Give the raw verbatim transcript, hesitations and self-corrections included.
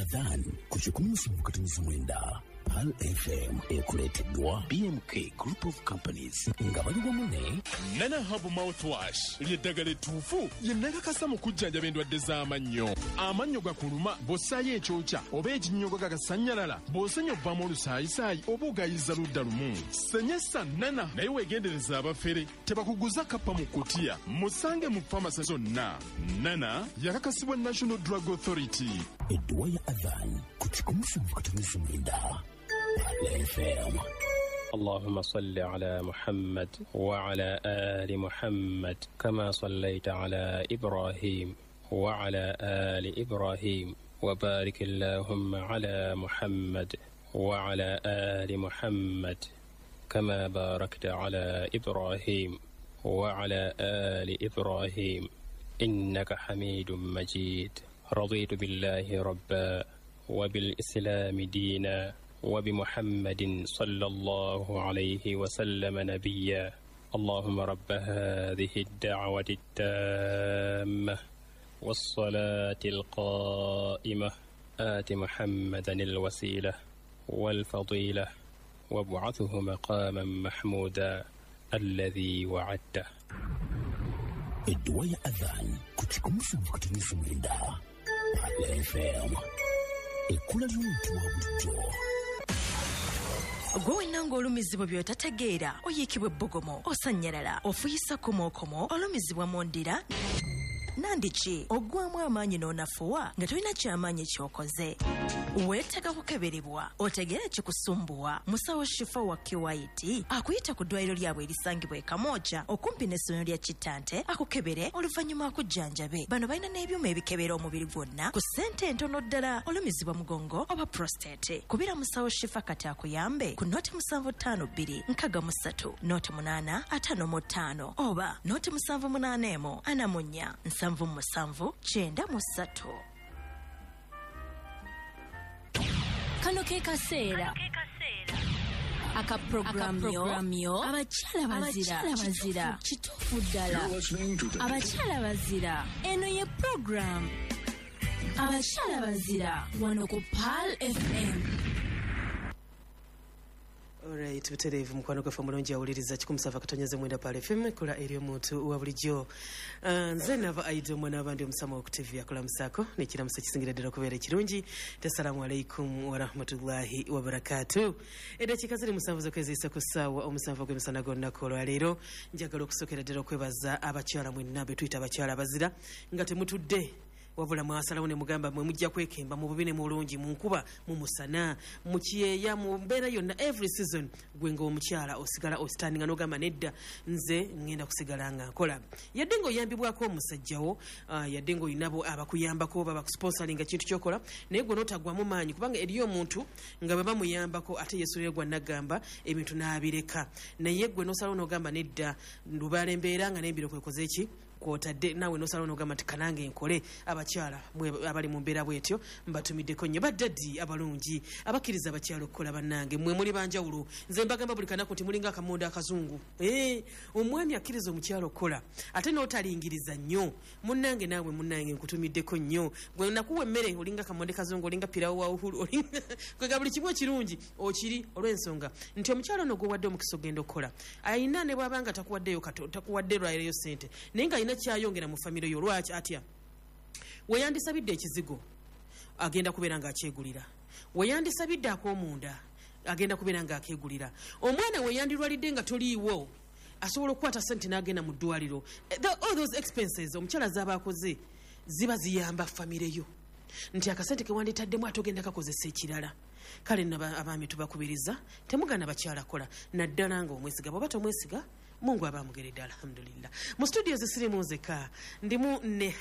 Adhan kuchukumusa mkatanyisa mwenda Pal F M ekuleteddwa B M K Group of Companies ngabali wamune Nana Habu Mouthwash ly'eddagala ettuufu ye nakakasa mu kujjanjaba endwadde z'amannyo. Amannyo gakuluma bw'ossaayo ekyokya oba ekinnyogo gagasanyalala bw'osenya obbamu olusaayisaayi oba ogayiza ludda lumu. Senyesa Nana naye weegendereza abafere tebakuguza kappa mu kutiya musange mu famasi zonna. Nana yakakasibwa National Drug Authority. Edduwa ya Adhan kuchukumusa mkatanyisa mwenda Pal F M. اللهم صل على محمد وعلى آل محمد كما صليت على إبراهيم وعلى آل إبراهيم وبارك اللهم على محمد وعلى آل محمد كما باركت على إبراهيم وعلى آل إبراهيم إنك حميد مجيد. رضيت بالله ربا وبالإسلام دينا وبمحمد صلى الله عليه وسلم نبيا. اللهم رب هذه الدعوة التامة والصلاة القائمة آت محمدا الوسيلة والفضيلة وابعثه مقاما محمودا الذي وعدته. Edduwa ya Adhan kuchukumusa mkatanyisa mwenda Pal F M. Ekula ly'omuntu wa bulijjo. Gwe nanga olumizibwa by'otategeera oyiikibwa ebbogomo osanyalala ofuyisa komokomo olumizibwa mu ndira nandiki ogwamu amaanyi n'onafuwa nga tolina kyamaanyi ky'okoze weetega kukeberebwa otegere kikusumbuwa musawo Shifa wa Kiwaiti akuyita ku ddwaliro lyabwe erisangibwa e Kamooja okumpi n'essomero lya Kittante akukebere oluvannyuma akujjanjabe. Bano balina n'ebyuma ebikebera omubiri gwonna ku ssente entono ddala olumizibwa mugongo oba prostate. Kubira musawo Shifa kati akuyambe ku noti musanvu ttaano bbiri nkaga mu ssatu noti munaana ataano mu ttaano oba noti musanvu munaana emu ana mu nnya nsanvu mu musanvu kyenda mu ssatu. Kano ke kaseera aka programu yo abakyala bazira bazira kituufu ddala abakyala bazira eno ye program abakyala bazira wano ku Pal F M. Alright, butereevu mukwano gaffe mulungi awuliriza kikumi sava katonyeze mwenda Pal F M kola eri omuntu wa bulijjo. Uh, nze nava aido mwana abandi omusama wa ku T V yakola musako nekiramusa kisingira ddala okubeera ekirungi. Assalamu alaikum wa rahmatullahi wa barakatuh. Eddakiika ziri musanvu z'okweziyisa ku ssaawa omusanvu gw'emisana gw'olunaku olwaleero njagala okusokera ddala okwebaza abakyala mwenna be tuyita abakyala abazira nga temutudde wabula mwasalawo ne mugamba mwe mujja kwekemba mu bubi ne mu bulungi mu nkuba mu musana mu kiyeeya mu mbeera yonna every season gwe ng'omukyala osigala ostandinga n'ogamba nedda nze ngenda kusigala nga nkola yadde ng'oyambibwako omusajjawo uh, yadde ng'oyinabo abakuyambako oba bakusponsoringa kintu kyokola naye gwe n'otagwamu maanyi kubanga eriyo omuntu nga bwe bamuyambako ate yesulire gwa nagamba ebintu n'abireka naye gwe n'osalawo n'ogamba nedda lubaala embeera nga n'embiro kwekoze eki kwotadde nawe nosalawo n'ogamba nti kanange nkole. Abakyala abali mu mbeera bwetyo mbatumiddeko nnyo baddaddi abalungi abakkiriza abakyala okukola bannange mmwe muli banjawulo. Nze mbagamba buli kanaku nti mulinga akamonda akazungu. Eh, omwami akkiriza omukyala okukola ate n'otalingiriza nnyo munnange naawe munnange nkutumiddeko nnyo. Gwe nakuwa emmere olinga akamonde kazungu olinga pirawo wa uhuru olinga kwega buli kimu ekirungi okiri olw'ensonga nti omukyala ono gwe wadde omukisa ogenda okukola ayina ne bw'abanga takuwaddeyo takuwadde lwayireyo ssente naye nga kyayongera mu famire yo lwaki atya weyandisabidde ekizigo agenda kubeera nga akyegulira weyandisabidde ak'omunda agenda kubeera nga akeegulira omwana weyandirwalidde nga toliiwo asobola okukwata sente n'agenda mu ddwaliro. All those expenses omukyala zaba akoze ziba ziyamba famire yo nti akasente ke wanditaddemu ate ogenda kakozesa ekirala. Kale abaami tubakubiriza temugana bakyala kola naddala nga omwesiga bw'oba tomwesiga Mungu abamugeredde alhamdulillah. Mu studio zisirimu nzeka ndimu ne